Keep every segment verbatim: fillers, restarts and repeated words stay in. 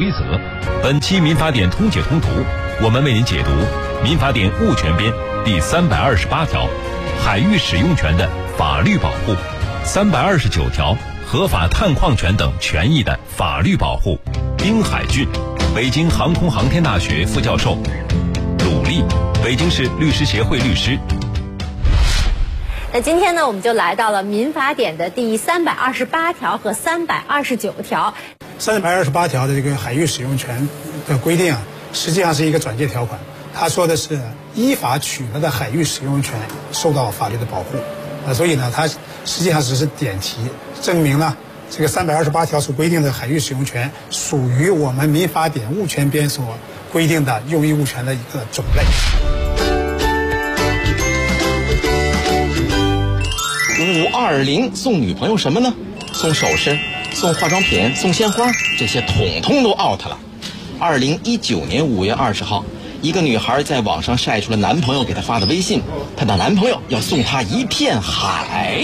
规则。本期民法典通解通读，我们为您解读民法典物权编第三百二十八条海域使用权的法律保护，三百二十九条合法探矿权等权益的法律保护。丁海俊，北京航空航天大学副教授；鲁丽，北京市律师协会律师。 那今天呢，我们就来到了民法典的第三百二十八条和三百二十九条。 三百二十八条的这个海域使用权的规定啊，实际上是一个转介条款。他说的是依法取得的海域使用权受到法律的保护，啊，所以呢，它实际上只是点题，证明呢，这个三百二十八条所规定的海域使用权属于我们民法典物权编所规定的用益物权的一个种类。 五二零送女朋友什么呢？送首饰、送化妆品、送鲜花，这些统统都 out 了。二零一九年五月二十号，一个女孩在网上晒出了男朋友给她发的微信，她的男朋友要送她一片海。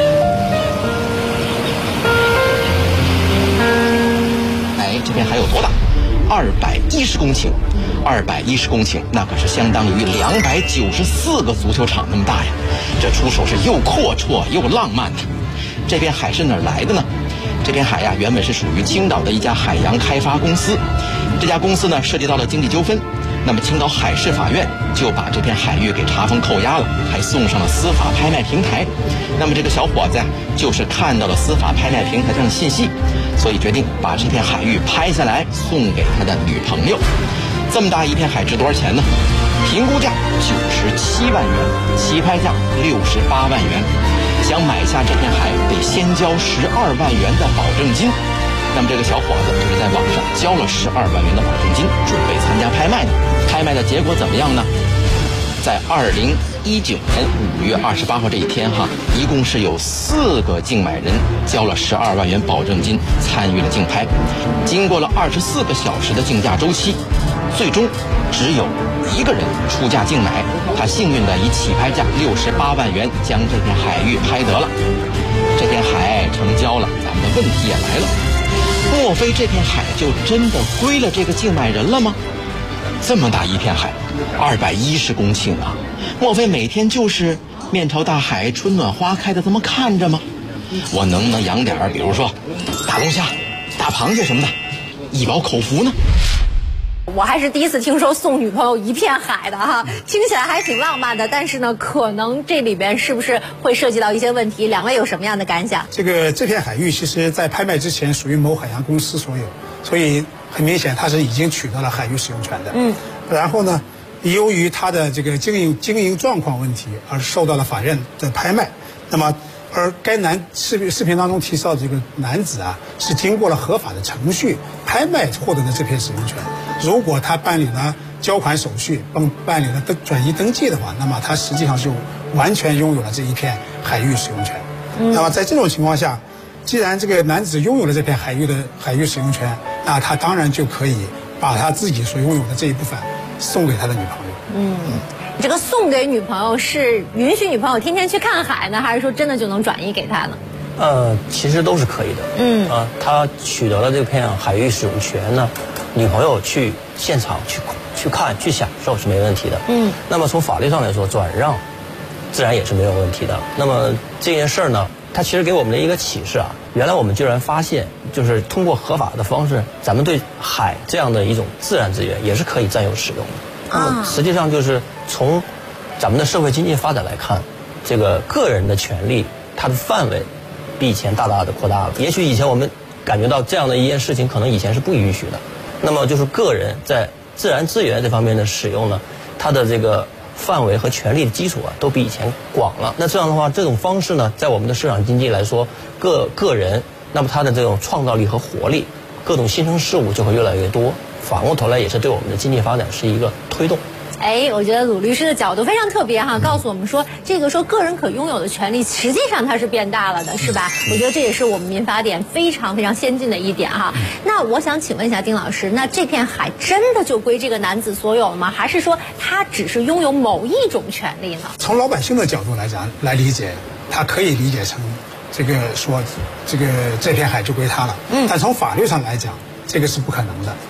哎，这片海有多大？二百一十公顷。二百一十公顷，那可是相当于两百九十四个足球场那么大呀！这出手是又阔绰又浪漫的。这片海是哪儿来的呢？这片海呀、啊，原本是属于青岛的一家海洋开发公司。这家公司呢，涉及到了经济纠纷，那么青岛海事法院就把这片海域给查封扣押了，还送上了司法拍卖平台。那么这个小伙子呀、啊，就是看到了司法拍卖平台上的信息，所以决定把这片海域拍下来送给他的女朋友。这么大一片海值多少钱呢？评估价九十七万元，起拍价六十八万元。想买下这片海，得先交十二万元的保证金。那么这个小伙子就是在网上交了十二万元的保证金，准备参加拍卖呢。拍卖的结果怎么样呢？在二零一九年五月二十八号这一天哈，一共是有四个竞买人交了十二万元保证金，参与了竞拍。经过了二十四个小时的竞价周期，最终只有一个人出价竞买，他幸运的以起拍价六十八万元将这片海域拍得了。这片海成交了，咱们的问题也来了，莫非这片海就真的归了这个竞买人了吗？这么大一片海，二百一十公顷啊，莫非每天就是面朝大海，春暖花开的这么看着吗？我能不能养点儿，比如说大龙虾、大螃蟹什么的，以饱口福呢？ 我还是第一次听说送女朋友一片海的哈，听起来还挺浪漫的，但是呢，可能这里边是不是会涉及到一些问题？两位有什么样的感想？ 这个这片海域其实在拍卖之前属于某海洋公司所有，所以很明显它是已经取得了海域使用权的。嗯，然后呢，由于它的这个经营经营状况问题而受到了法院的拍卖，那么而该男视频视频当中提到的这个男子啊，是经过了合法的程序拍卖获得的这片使用权。如果他办理了交款手续，办办理了登转移登记的话，那么他实际上就完全拥有了这一片海域使用权。嗯、那么在这种情况下，既然这个男子拥有了这片海域的海域使用权，那他当然就可以把他自己所拥有的这一部分送给他的女朋友。 嗯。嗯，这个送给女朋友是允许女朋友天天去看海呢，还是说真的就能转移给她呢？ 呃，其实都是可以的。嗯啊，他取得了这片海域使用权呢，女朋友去现场去去看去享受是没问题的。嗯，那么从法律上来说，转让自然也是没有问题的。那么这件事儿呢，它其实给我们的一个启示啊，原来我们居然发现，就是通过合法的方式，咱们对海这样的一种自然资源也是可以占有使用的。那么实际上就是从咱们的社会经济发展来看，这个个人的权利它的范围比以前大大的扩大了。也许以前我们感觉到这样的一件事情可能以前是不允许的，那么就是个人在自然资源这方面的使用呢，它的这个范围和权利的基础啊都比以前广了。那这样的话，这种方式呢，在我们的市场经济来说，个个人那么他的这种创造力和活力，各种新生事物就会越来越多，反过头来也是对我们的经济发展是一个推动。 哎，我觉得鲁律师的角度非常特别哈，告诉我们说，这个说个人可拥有的权利，实际上它是变大了的，是吧？我觉得这也是我们民法典非常非常先进的一点哈。那我想请问一下丁老师，那这片海真的就归这个男子所有了吗？还是说他只是拥有某一种权利呢？ 从老百姓的角度来讲来理解，他可以理解成这个说这个这片海就归他了。嗯，但从法律上来讲，这个是不可能的。